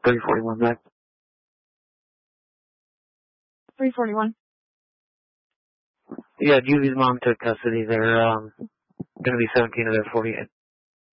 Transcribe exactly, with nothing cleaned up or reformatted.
three forty-one back. three forty-one. Yeah, Juvy's mom took custody. They're um, going to be seventeen of their forty-eight.